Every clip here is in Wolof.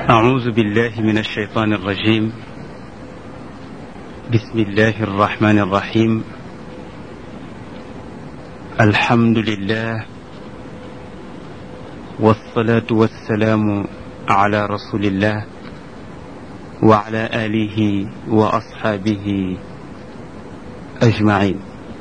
أعوذ بالله من الشيطان الرجيم. بسم الله الرحمن الرحيم. الحمد لله والصلاة والسلام على رسول الله وعلى آله وأصحابه أجمعين.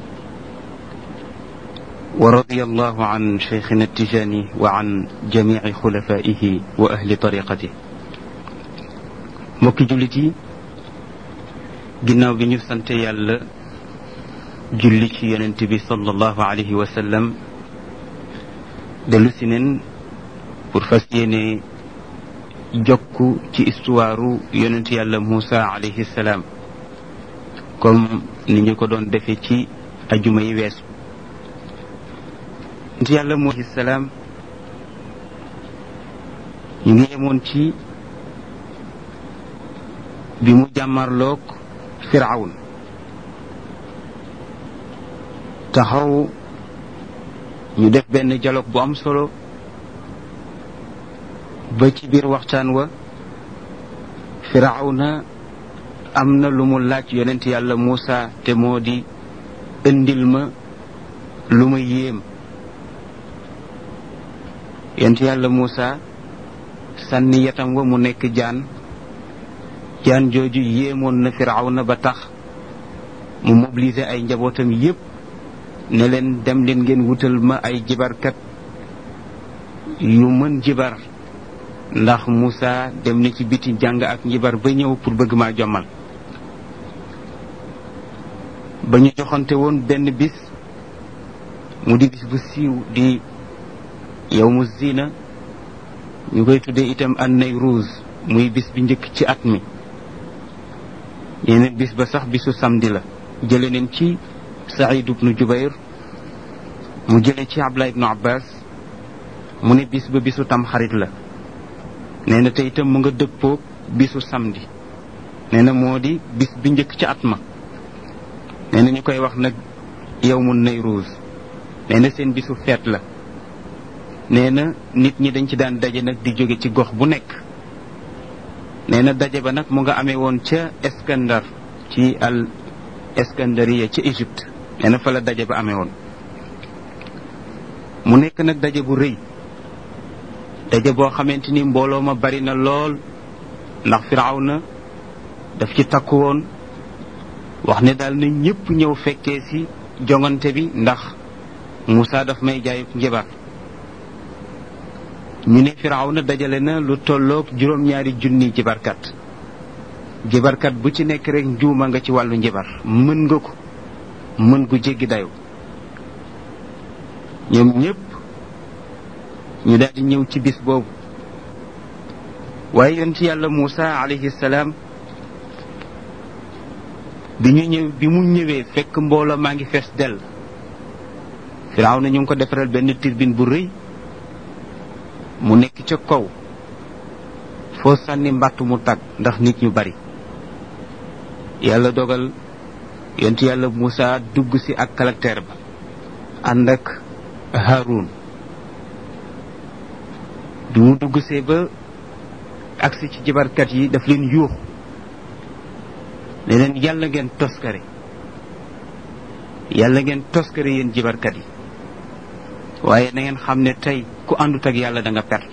ورضي الله عن شيخنا التجاني وعن جميع خلفائه وأهل طريقته. mbokki jullit yi, ginnaaw bi ñu sante yàlla julli ci yonent bi sallallahu alayhi wa sallam, dellu si neen pour fas yéene jokku ci istuwaaru yonent yàlla Muusa alayhi salaam comme ni ñu ko doon defe ci ajuma yi weesu. yonent yàlla Muusa alayhi salaam ñu ngi yemoon ci bi mu jàmmarloog Firawun taxaw ñu def benn dialogue bu am solo ba ci biir waxtaan wa Firawna am na lu mu laaj yonent yàlla Muusa te moo di indil ma lu ma yéem. yonent yàlla Muusa sànni yatam wa mu nekk jaan jooju yéemoon na Firawna ba tax mu mobiliser ay njabootam yépp ne leen dem leen ngeen wutal ma ay jibarkat yu mën jibar, ndax Muusa dem na ci biti jàng ak njibar ba ñëw pour bëgg maa jommal. ba ñu joxante woon benn bis mu di bis bu siiw di yawmu zina, ñu koy tuddee itam an-Nayruuz, muy bis bi njëkk ci at mi. yeneen bis ba sax bisu samedi la. jële neen ci Saïd ibnu Jubayr mu jële ci Abdullah ibnu Abbas mu ne bis ba bisu tam xarit la. nee na te itam mu nga dëppoo bisu samedi. nee na moo di bis bi njëkk ci at ma. nee na ñu koy wax nag yawmu Nayruuz. nee na seen bisu feet la. nee na nit ñi dañ ci daan daje nag di jóge ci gox bu nekk. nee na daje ba nag mu nga amee woon ca Iskandar ci al Iskandariya ca Égypte. nee na fa la daje ba amee woon. mu nekk nag daje bu rëy, daje boo xamante ni mbooloo ma bari na lool, ndax Firawna daf ci takku woon wax ne daal na ñépp ñëw fekkee ci jongante bi, ndax Muusa daf may jaayub njibar. ñu ne Firawna dajale na lu tolloog 2,000 jibarkat bu ci nekk rek njuuma nga ci wàllu njibar, mën nga ko mën gu jéggi dayu. ñoom ñépp ñu daal di ñëw ci bis boobu. waaye yonent yàlla Muusa alayhi salaam bi mu ñëwee fekk mbooloo maa ngi fees dell. Firawna ñu ngi ko defaral benn turbine bu rëy mu nekk ca kaw, foo sànni mbàttu mu tag ndax nit ñu bari. yàlla dogal yonent yàlla Muusa dugg si ak caractère ba ànd ak Haarun. du mu dugg see ba agsi ci jibarkat yi daf leen yuux ne leen yàlla ngeen toskare yéen jibarkat yi, waaye na ngeen xam ne tey ku àndut ak yàlla da nga perte.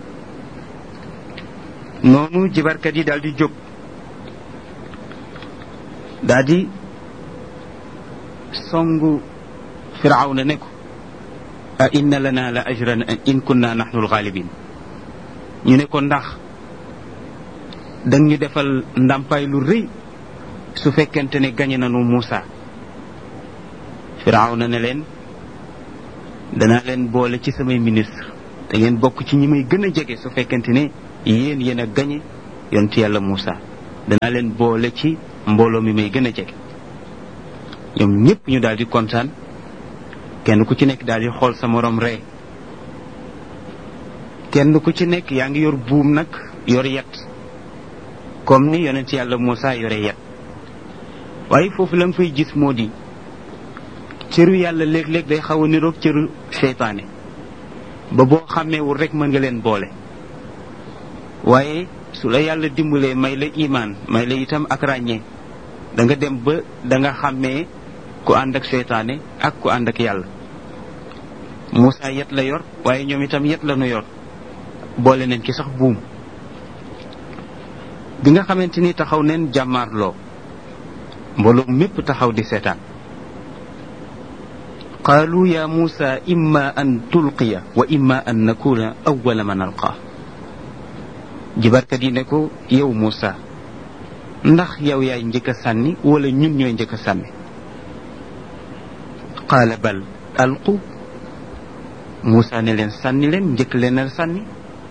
noonu jibarkat yi daal di jóg, daal di songu Firawna ne ko a inna lana la ajran in kunna nahnu al-ghalibin. ñu ne ko ndax dang ñu defal ndàmpaay lu rëy su fekkente ne gañe nanu Muusa. Firawna ne leen danaa leen boole ci samay ministre, da ngeen bokk ci ñi may gën a jege su fekkente ne yéen a gañe yonent yàlla Muusa. danaa leen boole ci mbooloo mi may gën a jege. ñoom ñépp ñu daal di kontaan, kenn ku ci nekk daal di xool sa morom ree. kenn ku ci nekk yaa ngi yor buum nag, yor yet comme ni yonent yàlla Muusa yore yet. waaye foofu la nga fay gis moo di cëru yàlla léeg-léeg day xaw a niroog cëru seytaane ba boo xàmmeewul rek mën nga leen boole. waaye su la yàlla dimbalee may la imaan may la itam ak ràññee da nga dem ba da nga xàmmee ku ànd ak seytaane ak ku ànd ak yàlla. Moussa yet la yor waaye ñoom itam yet la nu yor boole nañ ci sax buum. bi nga xamante ni taxaw neen jàmmaarloo mbooloo mépp taxaw di seetaan qaalu ya Moussa imma an tulqiya wa imma an nakuna awwala man alqaa. jibarkat yi ne ko yow Moussa ndax yow yaay njëkk a sànni wala ñun ñooy njëkk a sànni. qaala bal alqu. Moussa ne leen sànni leen njëkk leen a sànni.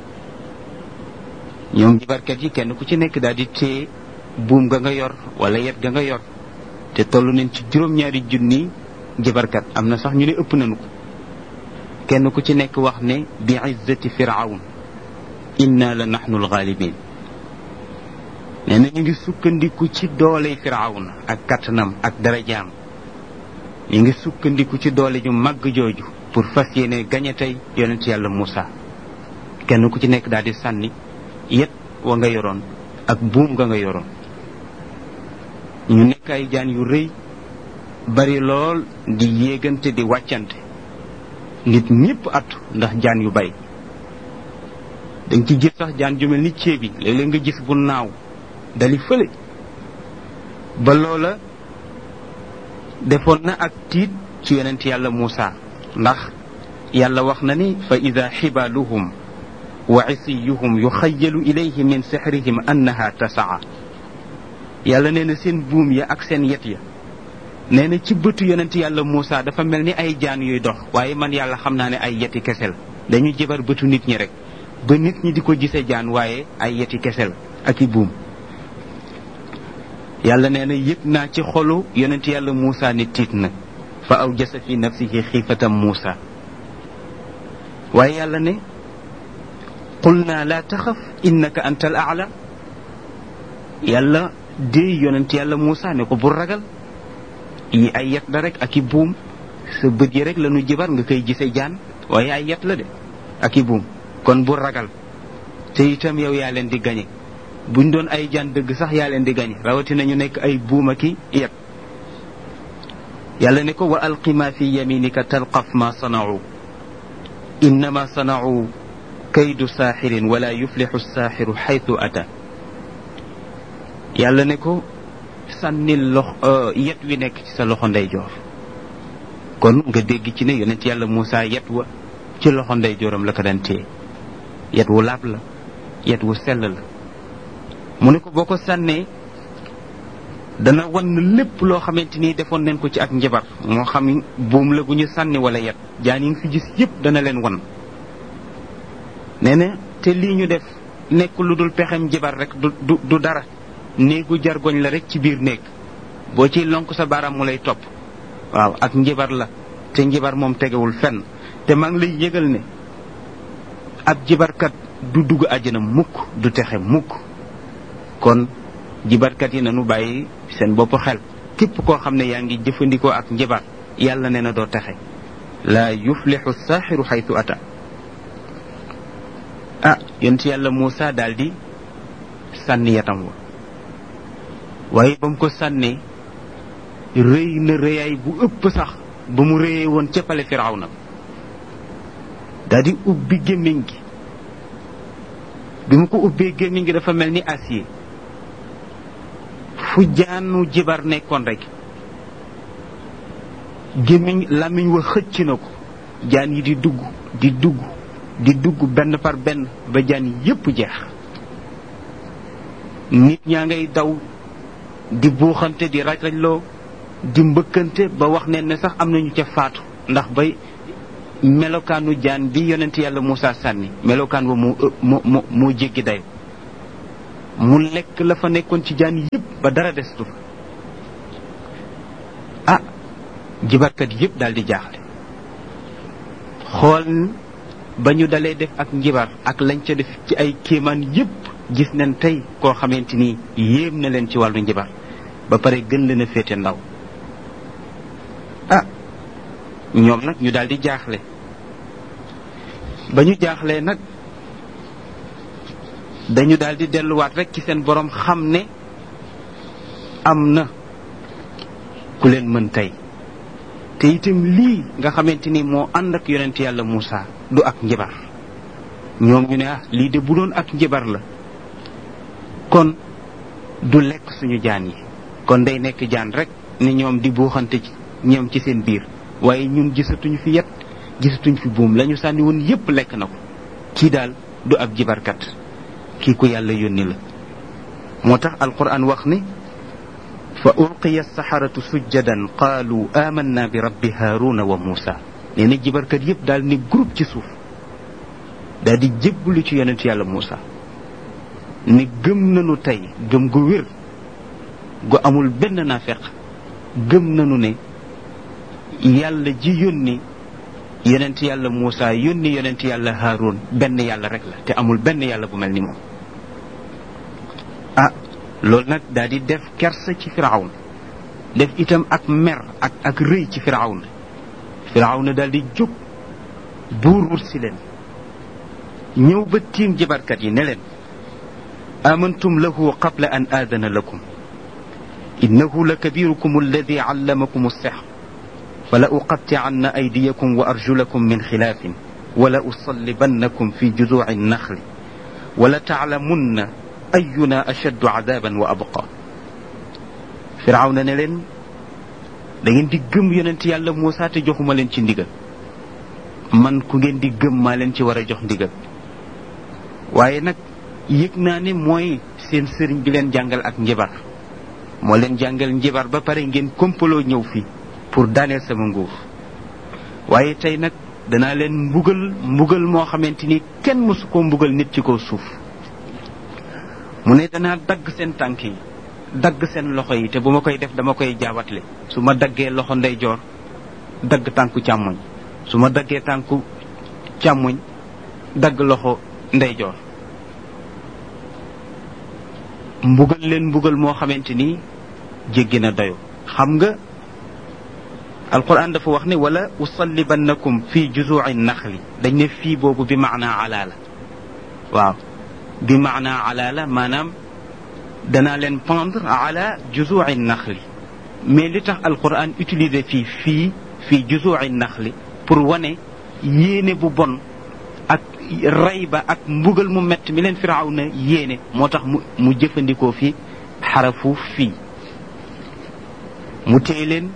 ñoom jibarkat yi kenn ku ci nekk daal di téye buum ga nga yor wala yet ga nga yor te toll nañ ci juróom-ñaari junni jibarkat am na sax ñu ne ëpp nañu ko. kenn ku ci nekk wax ne bi izzati firawn inna la nahnu alxaalibin. nee na ñu ngi sukkandiku ci doole firawna ak kattanam ak darajaam. ñu ngi sukkandiku ci doole ju màgg jooju pour fas yéene gañe tey yonent yàlla Moussa. kenn ku ci nekk daal di sànni yet wa nga yoroon ak buum nga yoroon. ñu nekk ay jaan yu rëy bari lool di yéegante di wàccante nit ñépp attu ndax jaan yu bari. danga ci gis sax jaan ju mel ni ceebi léeg-léeg nga gis bu naaw dali fële. ba loola defoon na ak tiit ci yonent yàlla Moussa ndax yàlla wax na ni fa ida xibaaluhum wa isiyuhum yuxayalu ilayhi min sixrihim annaha tasaa. yàlla nee na seen buum ya ak seen yet ya nee na ci bëtu yonent yàlla Moussa dafa mel ni ay jaan yuy dox waaye man yàlla xam naa ne ay yeti kese la. dañu jëbar bëtu nit ñi rek ba nit ñi di ko gisee jaan waaye ay yeti kese la ak i buum. yàlla nee na yëg naa ci xolu yonent yàlla Moussa ne tiit na fa awjasa fi nafsihi xiifatam Moussa. waaye yàlla ne qulna la taxaf innaka anta al aala. yàlla dee yonent yàlla Moussa ne ko bul ragal yi ay yet la rek ak i buum sa bët yi rek la nu jibar nga koy gisee jaan waaye ay yet la de ak i buum kon bul ragal te itam yow yaa leen di gañe. buñ doon ay jaan dëgg sax yaa leen di gañe rawatina ñu nekk ay buum ak i yet. yàlla ne ko wa alqi ma fi yaminika talqaf ma sanau innama sanau kaydu saaxirin wala yuflixu saaxiru xaytu ata. yàlla ne ko sànnil yet wi nekk ci sa loxo ndeyjoor. kon nga dégg ci ne yonent yàlla Moussa yet wa ci loxo ndeyjooram la ko daan téye. yet wu laab la yet wu sell la. mu ne ko boo ko sànnee dana wan lépp loo xamante ni defoon nañ ko ci ak njabar moo xam buum la gu ñu sànni wala yet jaan yi nga fi gis yépp dana leen wan. nee na te lii ñu def nekk lu dul pexem njabar rek du dara néegu jargoñ la rek ci biir néeg boo ciy lonk sa baaraam mu lay topp. waaw ak njabar la te njabar moom tegewul fenn te maa ngi lay yëgal ne ab jibarkat du dugg àjjana mukk du texe mukk. kon jibarkat yi nanu bàyyi seen bopp xel képp koo xam ne yaa ngi jëfandikoo ak njabar yàlla nee na doo texe. laa yuflixu saaxiru xaytu ata. yonent yàlla Moussa daal di sànni yatam wa waaye ba mu ko sànnee rëy na rëyaay bu ëpp sax ba mu rëyee woon ca pale Firawna daal di ubbi gémmiñ gi. bi mu ko ubbee gémmiñ gi dafa mel ni acier fu jaanu jibar nekkoon rek gémmiñ làmmiñ wa xëcc na ko jaan yi di dugg benn par benn ba jaan yépp jeex. nit ñaa ngay daw di buuxante di raj-rajloo di mbëkkante ba wax ne sax am nañu ca faatu ndax bay melokaanu jaan bi yonent yàlla Moussa sànni melokaan wa moo jéggi day mu lekk la fa nekkoon ci jaan yépp ba dara destu fa. jibarkat yépp daal di jaaxle xool ba ñu dalee def ak njibar ak lañ ca def ci ay kéemaan yépp gis nañ tey koo xamante ni yéem na leen ci wàllu njibar ba pare gën leen a féete ndaw. ñoom nag ñu daal di jaaxle ba ñu jaaxlee nag dañu daal di delluwaat rek ci seen borom xam ne am na ku leen mën tey te itam lii nga xamante ni moo ànd ak yonent yàlla Muusa du ak njabar. ñoom ñu ne lii de bu doon ak njabar la kon du lekk suñu jaan yi, kon day nekk jaan rek ni ñoom di buuxante ci ñoom ci seen biir, waaye ñun gisatuñu fi yet gisatuñ fi buum, lañu sànni woon yépp lekk na ko. kii daal du ab jibarkat, kii ku yàlla yónni la. moo tax alquran wax ni fa ulqiya saxaratu sujjadan qaalu amanna bi rabbi haaruna wa muusa. nee na jibarkat yépp daal ni groupe ci suuf daal di jébbalu ci yonent yàlla Muusa ni gëm nañu tey gëm gu wér gu amul benn naafeq, gëm nañu ne yàlla ji yónni yonent yàlla Muusa yónni yonent yàlla Haarun benn yàlla rek la te amul benn yàlla bu mel ni moom. loolu nag daal di def kersa ci Firawna, def itam ak mer ak rëy ci Firawna daal di jóg buur wut si leen, ñëw ba tiim jabarkat yi ne leen amantum lahu qabla an aadana lakum innahu la kabirukum alladi allamakum as-sihr fala uqatti'anna aydiyakum wa arjulakum min xilaafin wala usallibannakum fi juduu'i an-naxli wala ta'lamunna ayuna ashaddu adaban wa abqa. Firawna ne leen da ngeen di gëm yonent yàlla Muusa te joxuma leen ci ndigal, man ku ngeen di gëm maa leen ci war a jox ndigal, waaye nag yëg naa ne mooy seen sëriñ bi leen jàngal ak njabar, moo leen jàngal njabar ba pare ngeen kompaloo ñëw fii pour daaneel sama nguur. waaye tey nag danaa leen mbugal moo xamante ni kenn mësu koo mbugal nit ci kaw suuf. mu ne danaa dagg seen tànk yi, dagg seen loxo yi, te bu ma koy def dama koy jaawatle. su ma daggee loxo ndeyjoor dagg tànku càmmoñ, su ma daggee tànku càmmoñ dagg loxo ndeyjoor. mbugal leen mbugal moo xamante ni jéggi na dayo. xam nga alquran dafa wax ne wala usallibannakum fi juzu'i naxli, dañ ne fii boobu bi maanaa ala la. waaw bi maanaa ala la, maanaam danaa leen pendre ala juzu'i naxli. mais li tax alquran utiliser fii juzu'i naxli pour wane yéene bu bon ak rey ba ak mbugal mu metti mi leen Firawna yéene, moo tax mu jëfandikoo fi xarafu fii. mu téye leen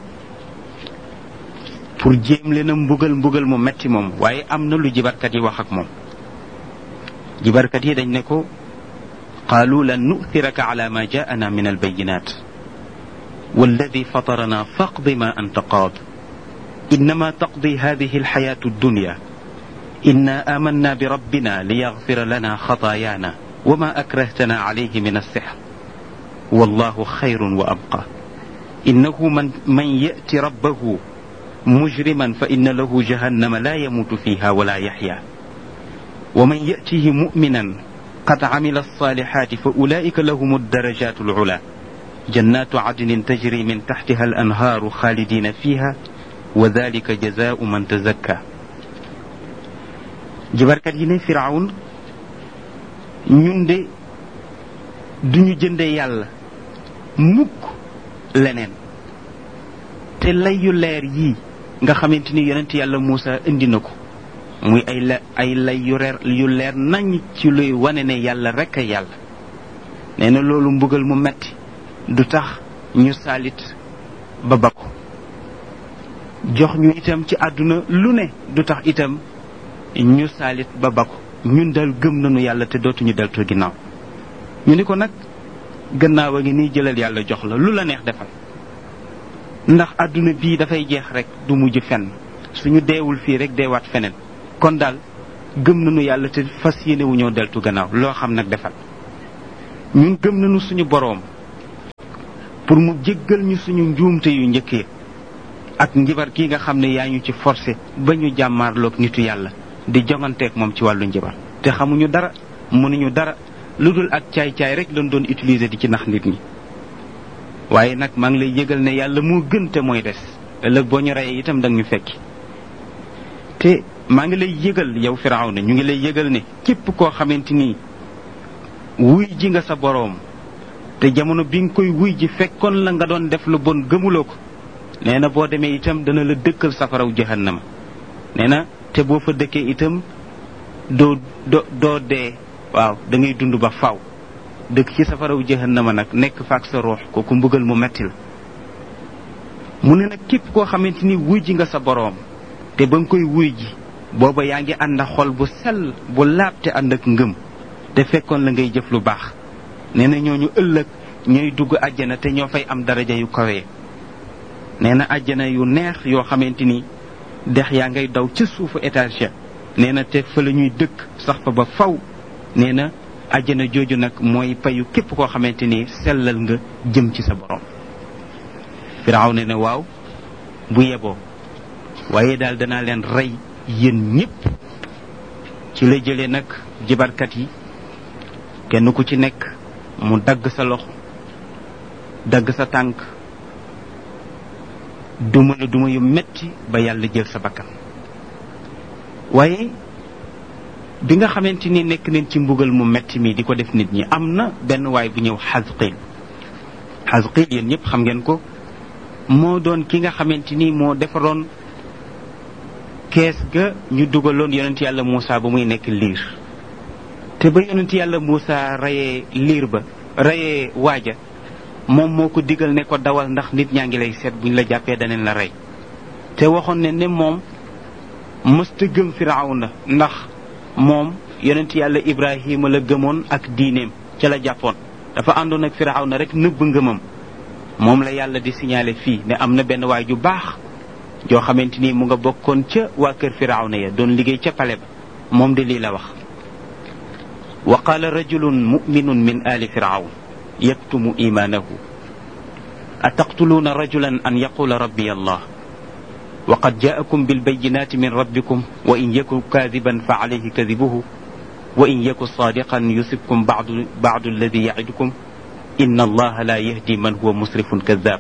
pour jéem leen a mbugal mu metti moom. waaye am na lu jibarkat yi wax ak moom. jibarkat yi dañ ne ko qaalu lan nu'thiraka ala ma jaa'ana min albayinat walladi fatarana faqdi ma anta qaad innama taqdi hadihi alxayatu addunya inna amanna bi rabbina liyaghfira lana xataayaana wa ma akrahtana alayhi min as-sihr wallahu xayrun wa abqa innahu man ya'ti rabbahu mujriman fa inna lahu jahannama la yamuutu fiha wala yaxya wa man ya'tihi mu'minan qad amila as-salihati fa ulaika lahum ad-darajatu al-ula jannatu adnin tajri min tahtiha al-anhaaru xaalidina fiha wa dhalika jazaa'u man tazakka. jibarkat yi ne Firawun ñun de duñu jënde yàlla mukk leneen, te lay yu leer yii nga xamante ni yonent yàlla Muusa indi na ko muy ay lay yu leer nañ ci luy wane ne yàlla rekk a yàlla. nee na loolu mbugal mu metti du tax ñu saalit ba bakku, jox ñu itam ci àdduna lu ne du tax itam ñu saalit ba bakku. ñun dal gëm nañu yàlla te dootuñu deltu ginnaaw. ñu ni ko nag gannaaw a ngi nii, jëlal yàlla jox la lu la neex defal, ndax àdduna bii dafay jeex rek du mujj fenn, suñu deewul fii rek deewaat feneen. kon daal gëm nañu yàlla te fas yéene wu ñoo deltu gannaaw, loo xam nag defal. ñun gëm nañu suñu boroom pour mu jéggal ñu suñu njuumte yu njëkkee ak njibar kii nga xam ne yaa ñu ci forcé ba ñu jàmmaarloog nitu yàlla di jonganteeg moom ci wàllu njibar, te xamuñu dara mënuñu dara lu dul ak caay-caay rek lañ doon utiliser di ci nax nit ñi. waaye nag maa ngi lay yëgal ne yàlla moo gën te mooy des, ëllëg boo ñu reyee itam danga ñu fekki. te maa ngi lay yëgal yow Firawna, ñu ngi lay yëgal ne képp koo xamante ni wuy ji nga sa boroom te jamono bi nga koy wuy ji fekkoon la nga doon def lu bon gëmuloo ko nee na boo demee itam dana la dëkkal safaraw jahannama nee na te boo fa dëkkee itam doo dee waaw da ngay dund ba faw dëkk ci safaraw jahannama nag nekk faak sa ruux kooku mbugal mu metti la mu ne nag képp koo xamante ni wuy ji nga sa boroom te ba nga koy wuy ji booba yaa ngi ànd ak xol bu sell bu laab te ànd ak ngëm te fekkoon la ngay jëf lu baax nee na ñooñu ëllëg ñooy dugg àjjana te ñoo fay am daraja yu kawee nee na àjjana yu neex yoo xamante ni dex yaa ngay daw ca suufu étage nee na te fa la ñuy dëkk sax fa ba faw nee na àjjana jooju nag mooy payu képp koo xamante ni sellal nga jëm ci sa borom. Firaaw ne waaw bu yeboo waaye daal danaa leen rey yéen ñépp. ci la jëlee nag jibarkat yi kenn ku ci nekk mu dagg sa loxo dagg sa tànk duma la duma yu metti ba yàlla jël sa bakkan waaye bi nga xamante ni nekk nañ ci mbugal mu metti mi di ko def nit ñi am na benn waay bu ñëw Xasqiil yéen ñëpp xam ngeen ko moo doon ki nga xamante ni moo defaroon kees ga ñu dugaloon yonent yàlla Muusa ba muy nekk liir te ba yonent yàlla Muusa reyee liir ba reyee waaja moom moo ko digal ne ko dawal ndax nit ñaa ngi lay seet buñ la jàppee daneen la rey te waxoon ne moom mësta gëm Firawna ndax moom yonent yàlla Ibrahima la gëmoon ak diineem ca la jàppoon dafa àndoon ak Firawna rek nëbb ngëmam moom la yàlla di signalé fii ne am na benn waay ju baax joo xamante ni mu nga bokkoon ca waa kër Firawna ya doon liggéey ca pale ba moom de lii la wax wa qaala rajulun muminun min ali firawn yaktumu imaanahu ataqtuluuna rajulan an yaqula rabbi allah wa qad jaakum bilbayinati min rabbikum wa in yaku kaadiban fa alayhi kadibuhu wa in yaku saadiqan yusibkum baadu alladi yacidukum inna allaha la yahdi man huwa musrifun kadab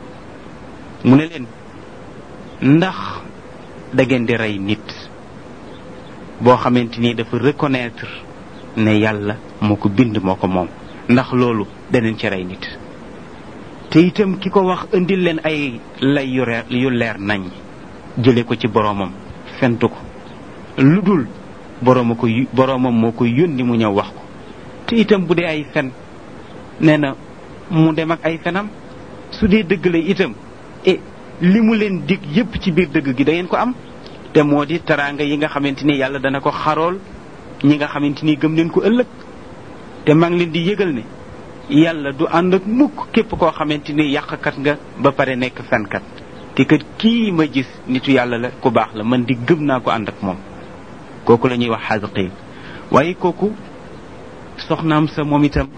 mu ne leen ndax da ngeen di rey nit boo xamante ni dafa reconnaître ne yàlla moo ko bind moo ko moom ndax loolu daneen ci rey nit te itam ki ko wax indil leen ay lay yu leer nañ jële ko ci boroomam fentu ko lu dul boroomam moo ko yónni mu ñëw wax ko te itam bu dee ay fen nee na mu dem ak ay fenam su dee dëgg la itam li mu leen dig yépp ci biir dëgg gi da ngeen ko am te moo di teraanga yi nga xamante ni yàlla dana ko xarool ñi nga xamante ni gëm leen ko ëllëg te maa ngi leen di yëgal ne yàlla du ànd ak mukk képp koo xamante ni yàqkat nga ba pare nekk fenkat te kat kii ma gis nitu yàlla la ku baax la man di gëm naa ko ànd ak moom kooku la ñuy wax Xasqiil waaye kooku soxnaam sa moom itam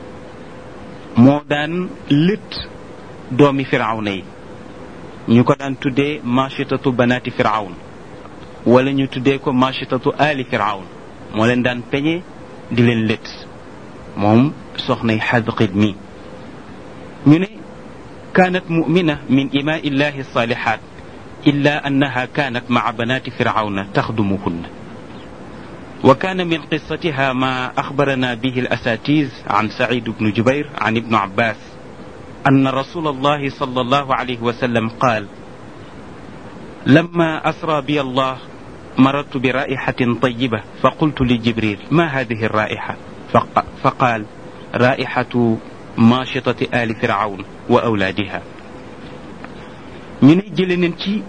moo daan lët doomi Firawna yi ñu ko daan tuddee machitatu banaati Firawn wala ñu tuddee ko machitatu ali Firawn moo leen daan peñe di leen lët moom soxnay Xasqiil mi ñu ne kaanat mumina min imaa illahi salihat illa annaha kaanat maa banaati Firawna taxdumuhunna wa kaana min qissatiha ma axbarana bihi al-asaatiz an Saciid bnu Jubayr an ibnu Abbas أن رسول الله صلى الله عليه وسلم قال لما أسرى بي الله مررت برائحة طيبة فقلت لجبريل ما هذه الرائحة فقال رائحة ماشطة آل فرعون وأولادها ñu jële nañ ci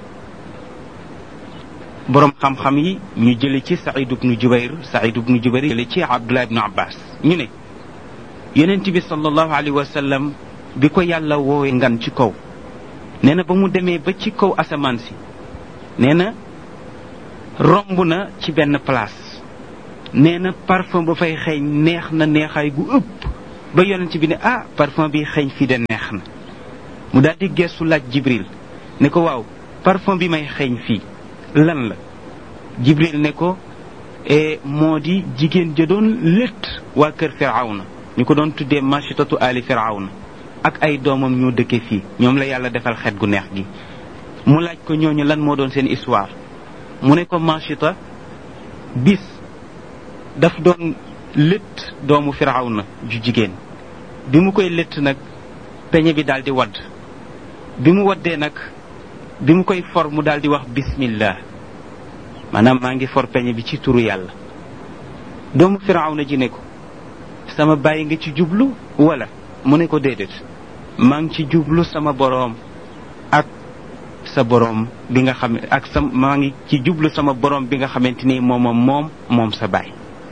borom xam-xam yi ñu jële ci Saïd ibnu Jubayr jële ci Abdullah ibnu Abbas ñu ne Yonent bi sallallahu alayhi wa sallam bi ko yàlla woowee ngan ci kaw nee na ba mu demee ba ci kaw asamaan si nee na romb na ci benn place nee na parfum ba fay xeeñ neex na neexaay gu ëpp ba yonent bi ne parfum bi xeeñ fii de neex na mu daal di gestu laaj Jibril ne ko waaw parfum bi may xeeñ fii lan la Jibril ne ko moo di jigéen ja doon létt waa kër Firawna ñu ko doon tuddee machitatu ali Firawna ak ay doomam ñoo dëkke fii ñoom la yàlla defal xet gu neex gi mu laaj ko ñooñu lan moo doon seen histoire mu ne ko Machita bis daf doon létt doomu Firawna ju jigéen bi mu koy létt nag peñe bi daal di wadd bi mu waddee nag bi mu koy for mu daal di wax bismillah maanaam maa ngi for peñe bi ci turu yàlla doomu Firawna ji ne ko sama bàyyi nga ci jublu wala mu ne ko déedéet maa ngi ci jublu sama boroom ak sa boroom bi nga xam ak sa maa ngi ci jublu sama boroom bi nga xamante ni moom sa baay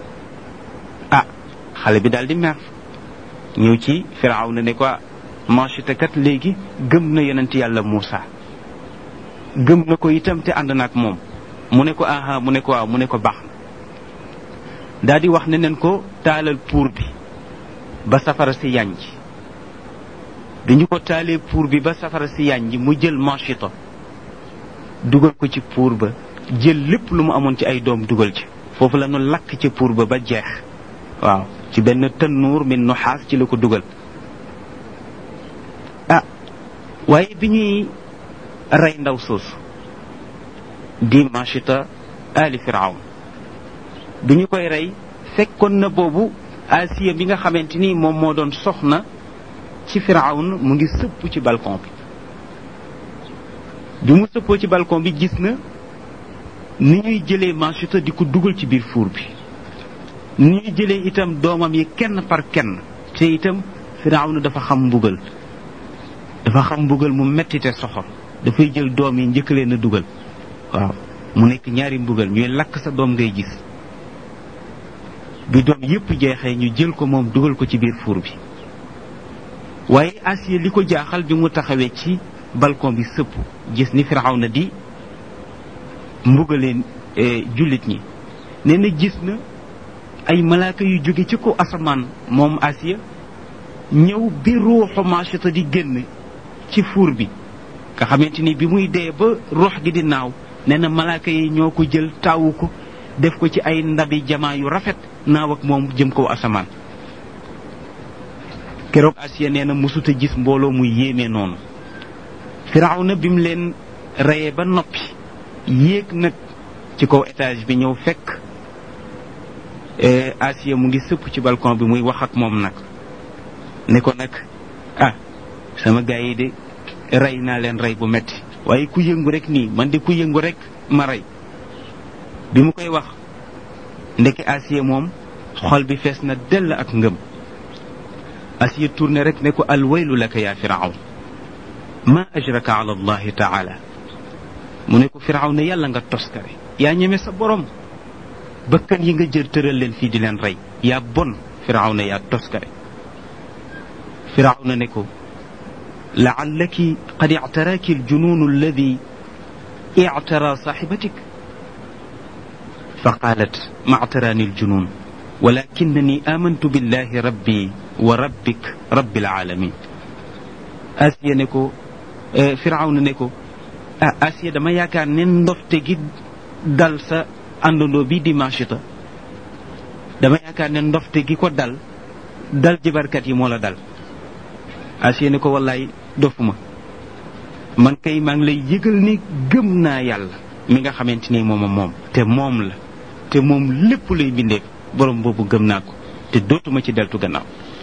xale bi daal di mer ñëw ci Firawna ne ko Machita kat léegi gëm na yonent yàlla Muusa gëm na ko itam te ànd na ak moom mu ne ko aha mu ne ko waaw mu ne ko baax daal di wax ne neen ko taalal puur bi ba safara si yànj dañu ko taalee puur bi ba safara si yànj mu jël Machita dugal ko ci puur ba jël lépp lu mu amoon ci ay doom dugal ci foofu la ñu lakk ci puur ba jeex waaw ci benn tannuur min nuxaas ci la ko dugal waaye bi ñuy rey ndaw soosu di Machita ali Firawn bi ñu koy rey fekkoon na boobu Asiya bi nga xamante ni moom moo doon soxna ci Firawn mu ngi sëpp ci balcon bi mu sëppoo ci balcon bi gis na ni ñuy jëlee Machita di ko dugal ci biir fuur bi ni ñuy jëlee itam doomam yi kenn par kenn te itam Firawna dafa xam mbugal mu metti te soxor dafay jël doom yi njëkk leen a dugal waaw mu nekk ñaari mbugal ñuy lakk sa doom ngay gis bi doom yépp jeexee ñu jël ko moom dugal ko ci biir fuur bi waaye Asiya li ko jaaxal bi mu taxawee ci balcon bi sëpp gis ni Firawna di mbugaleen jullit ñi nee na gis na ay malaaka yu jóge ci ko asamaan moom Asiya ñëw bi ruuxu Machita di génn ci fuur bi nga xamante ni bi muy dee ba ruux gi di naaw nee na malaaka yi ñoo ko jël taawu ko def ko ci ay ndabi jamaa yu rafet naaw ak moom jëm kaw asamaan keroog Asiya nee na mësuta gis mbooloo muy yéeme noonu Firawna bi mu leen reyee ba noppi yéeg nag ci kaw étage bi ñëw fekk Asiya mu ngi sëpp ci balcon bi muy wax ak moom nag ne ko nag sama gaay yi de rey naa leen rey bu metti waaye ku yëngu rek nii man de ku yëngu rek ma rey bi mu koy wax ndeke Asiya moom xol bi fees na dell ak ngëm Asiya tourné rek ne ko alwaylu laka yaa Firawn ma ajraka ala allahi taala mu ne ko Firawna yàlla nga toskare yaa ñeme sa borom bakkan yi nga jël tëral leen fii di leen rey yaa bon Firawna yaa toskare Firawna ne ko laallaki qad ictaraaki aljunuunu alladi ictara saaxibatik fa qaalat ma ictaraani aljunuun walakinani amantu billahi rabbi wa rabbik rabbil alamin Asiya ne ko Firawna ne ko Asiya dama yaakaar ne ndofte gi dal sa àndandoo bi di Machita dama yaakaar ne ndofte gi ko dal jibarkat yi moo la dal Asiya ne ko wallaay dofuma man kay maa ngi lay yëgal ni gëm naa yàlla mi nga xamante ni moom te moom la te moom lépp lay bindee borom boobu gëm naa ko te dootuma ci deltu gannaaw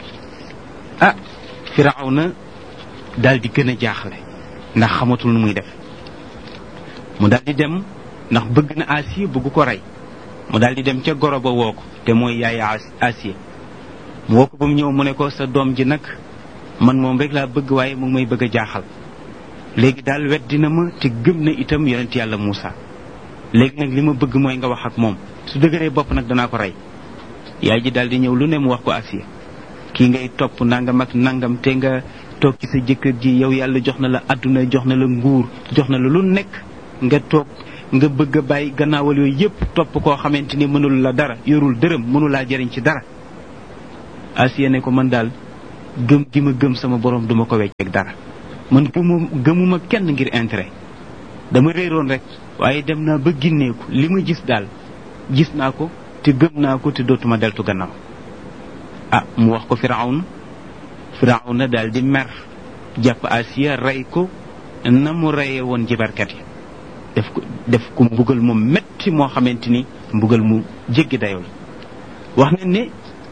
Firawna daal di gën a jaaxle ndax xamatul nu muy def mu daal di dem ndax bëgg na Asiya bëgg ko rey mu daal di dem ca goro ba woo ko te mooy yaay Asiya mu woo ko ba mu ñëw mu ne ko sa doom ji nag man moom rek laa bëgg waaye mu ngi may bëgg a jaaxal léegi daal weddina ma te gëm na itam yonent yàlla Muusa léegi nag li ma bëgg mooy nga wax ak moom su dëgëree bopp nag danaa ko rey yaay ji daal di ñëw lu ne mu wax ko Asiya kii ngay topp nangam ak nangam te nga toog ci sa jëkkër ji yow yàlla jox na la adduna jox na la nguur jox na la lu nekk nga toog nga bëgg a bàyyi gannaawal yooyu yépp topp koo xamante ni mënul la dara yorul dërëm mënu laa jëriñ ci dara Asiya ne ko man daal gëm gi ma gëm sama borom duma ko wecceeg dara man gëmuma kenn ngir intérêt dama réeroon rek waaye dem naa ba ginneeku li ma gis daal gis naa ko te gëm naa ko te dootuma deltu gannaaw mu wax ko Firawna daal di mer jàpp Asiya rey ko na mu reyee woon jibarkat yi def ko mbugal mu metti moo xamante ni mbugal mu jéggi dayoo la wax nañ ne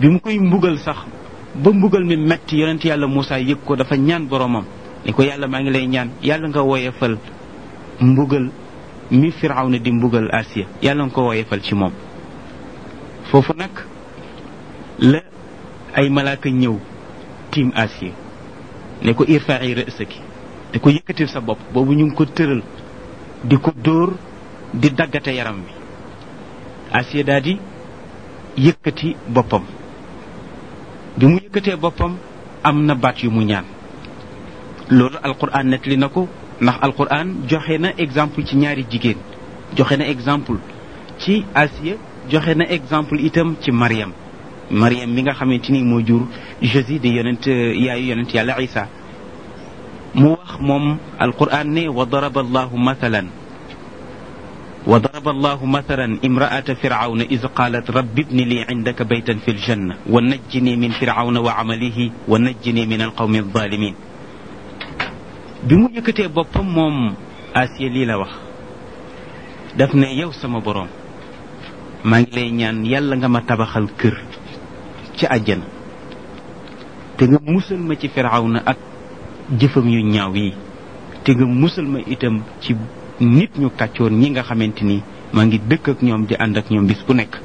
bi mu koy mbugal sax ba mbugal mi metti yonent yàlla Muusa yëg ko dafa ñaan boromam ni ko yàlla maa ngi lay ñaan yàlla nga woyefal mbugal mi Firawna di mbugal Asiya yàlla nga ko woyefal ci moom. foofu nag la ay malaaka ñëw tiim Asiya ne ko irfa'i ra'saki ne ko yëkkatil sa bopp. boobu ñu ngi ko tëral di ko dóor di daggate yaram wi. Asiya daal di yëkkati boppam. bi mu yëkkatee boppam am na baat yu mu ñaan. loolu alquran nettali na ko ndax alquran joxe na exemple ci ñaari jigéen. joxe na exemple ci Asiya joxe na exemple itam ci Maryam mi nga xamante ni moo jur Jésus di yonent yaayu yonent yàlla Isa. mu wax moom alquran ne wa daraba allahu mathalan imra'ata firawna iz qalat rabbi ibni li indaka baytan fi ljanna wa najjini min firawna wa amalihi wa najjini min alqawmi alzalimin. bi mu yëkkatee boppam moom Asiya lii la wax daf ne yow sama boroom maa ngi lay ñaan yàlla nga ma tabaxal kër ci àjjana te nga musal ma ci firawna ak jëfam yu ñaaw yi te nga musal ma itam ci nit ñu kàccoor ñi nga xamante ni maa ngi dëkk ak ñoom di ànd ak ñoom bis bu nekk.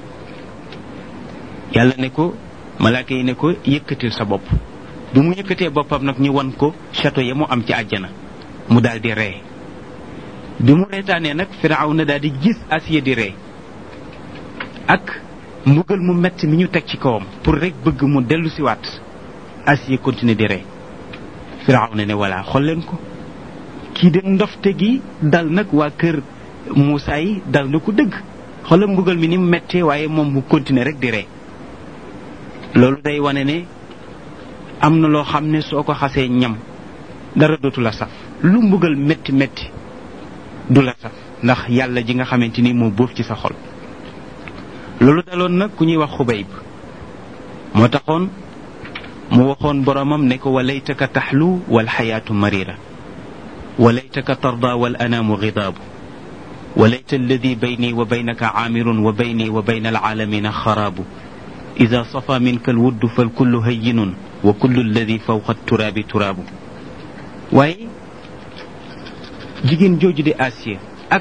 yàlla ne ko malaaka yi ne ko yëkkatil sa bopp. bi mu yëkkatee boppam nag ñu wan ko château ya mu am ci àjjana mu daal di ree. bi mu reetaanee nag Firawna daal di gis Asiya di ree ak mbugal mu metti mi ñu teg ci kawam pour rek bëgg mu dellu si waat. Asiya continuer di ree. Firawna ne voilà xool leen ko kii de ndofte gi dal nag waa kër Muusa yi dal na ko dëgg xoolal mbugal mi ni mu mettee waaye moom mu continuer rek di ree. loolu day wane ne am na loo xam ne soo ko xasee ñam dara dootu la saf lu mbugal metti metti du la saf ndax yàlla ji nga xamante ni moo bóof ci sa xol. loolu daloon nag ku ñuy wax Xubayb moo taxoon mu waxoon boromam ne ko walaytaka taxlu wal xayaatu marira walaytaka tarda wal anaamu gidaabu walayta alladi bayni wa baynaka aamirun wa bayni wa bayna alaalamina xaraabu ida safa minka alwuddu falkullu hayyinun wa kullu alladi fawqa turaabi turaabu. waaye jigéen jooju di Asiya ak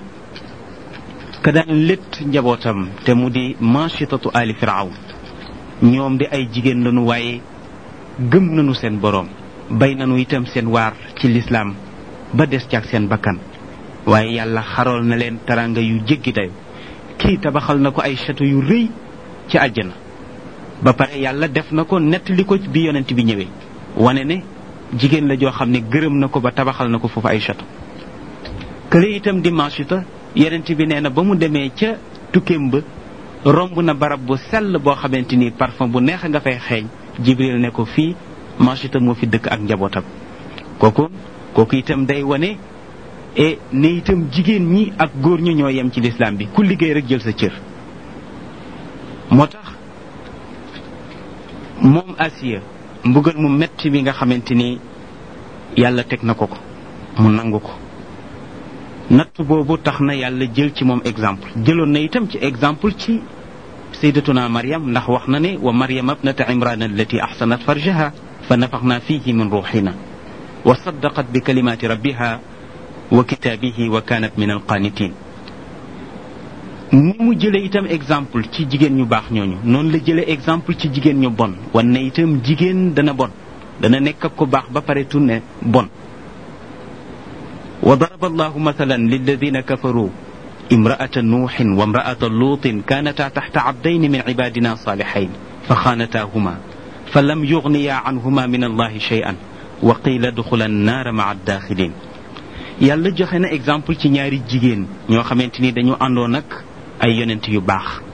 ka daan létt njabootam te mu di maachitatu ali firawn ñoom di ay jigéen lañu waaye gëm nañu seen boroom bay nañu itam seen waar ci lislaam ba des ci ak seen bakkan. waaye yàlla xarool na leen taranga yu jéggi dayo kii tabaxal na ko ay château yu rëy ci àjjana ba pare yàlla def na ko nettali ko bi yonent bi ñëwee wane ne jigéen la joo xam ne gërëm na ko ba tabaxal na ko foofu ay château. kële itam di Maachita yonent bi nee na ba mu demee ca tukkeem ba romb na barab bu sell boo xamante ni parfum bu neex nga fay xeeñ. Jibril ne ko fii Maachita moo fi dëkk ak njabootam. kooku itam day wane ne itam jigéen ñi ak góor ñi ñoo yem ci lislaam bi ku liggéey rek jël sa cër. moo tax moom Asiya mbugal mu metti bi nga xamante ni yàlla teg na ko mu nangu ko natt boobu tax na yàlla jël ci moom exemple jëloon na itam ci exemple ci sayyidatuna Maryam ndax wax na ne wa Maryam ibnata Imran allati ahsanat farjaha fa nafaxna fihi min ruuxina wa saddaqat bi kalimaati rabbiha wa kitaabihi wa kaanat min alqaanitiin. ni mu jëlee itam exemple ci jigéen ñu baax ñooñu noonu la jëlee exemple ci jigéen ñu bon wan ne itam jigéen dana bon dana nekk ak ko baax ba pare tunne bon. wa daraba allahu mathalan lilladina kafaru imraata nuuxin wa imraata luutin kaanataa taxta abdayni min cibaadina saalihayn fa xaanataahuma fa lam yugniyaa canhuma min allahi shay'an wa qiila duxula annaara maca addaaxilin. yàlla joxe na exemple ci ñaari jigéen ñoo xamante ni dañu àndoon ak ay yonent yu baax